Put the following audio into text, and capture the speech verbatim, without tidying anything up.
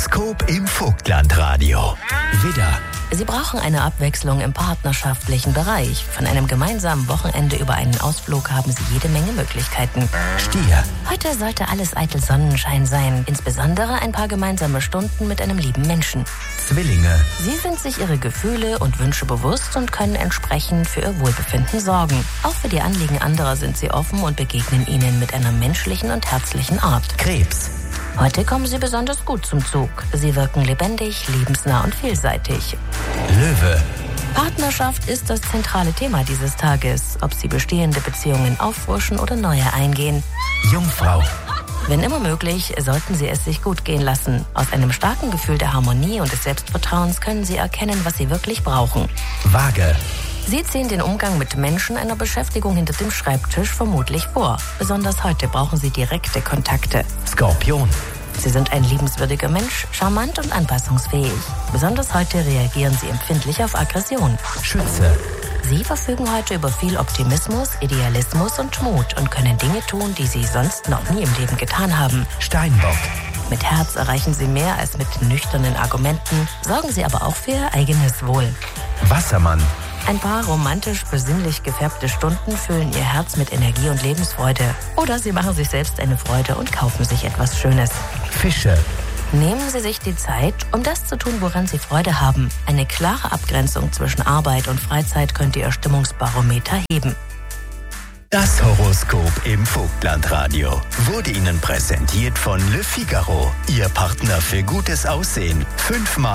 Horoskop im Vogtlandradio. Widder, Sie brauchen eine Abwechslung im partnerschaftlichen Bereich. Von einem gemeinsamen Wochenende über einen Ausflug haben Sie jede Menge Möglichkeiten. Stier, Heute sollte alles eitel Sonnenschein sein, insbesondere ein paar gemeinsame Stunden mit einem lieben Menschen. Zwillinge, Sie sind sich ihre Gefühle und Wünsche bewusst und können entsprechend für ihr Wohlbefinden sorgen. Auch für die Anliegen anderer sind sie offen und begegnen ihnen mit einer menschlichen und herzlichen Art. Krebs, Heute kommen sie besonders gut zum Zug. Sie wirken lebendig, lebensnah und vielseitig. Löwe, Partnerschaft ist das zentrale Thema dieses Tages, ob Sie bestehende Beziehungen auffrischen oder neue eingehen. Jungfrau, Wenn immer möglich, sollten Sie es sich gut gehen lassen. Aus einem starken Gefühl der Harmonie und des Selbstvertrauens können Sie erkennen, was Sie wirklich brauchen. Waage, Sie ziehen den Umgang mit Menschen einer Beschäftigung hinter dem Schreibtisch vermutlich vor. Besonders heute brauchen Sie direkte Kontakte. Skorpion, Sie sind ein liebenswürdiger Mensch, charmant und anpassungsfähig. Besonders heute reagieren Sie empfindlich auf Aggression. Schütze, Sie verfügen heute über viel Optimismus, Idealismus und Mut und können Dinge tun, die Sie sonst noch nie im Leben getan haben. Steinbock, Mit Herz erreichen Sie mehr als mit nüchternen Argumenten, sorgen Sie aber auch für Ihr eigenes Wohl. Wassermann, Ein paar romantisch besinnlich gefärbte Stunden füllen Ihr Herz mit Energie und Lebensfreude. Oder Sie machen sich selbst eine Freude und kaufen sich etwas Schönes. Fische, Nehmen Sie sich die Zeit, um das zu tun, woran Sie Freude haben. Eine klare Abgrenzung zwischen Arbeit und Freizeit könnte Ihr Stimmungsbarometer heben. das Horoskop im Vogtlandradio wurde Ihnen präsentiert von Le Figaro, Ihr Partner für gutes Aussehen. Fünfmal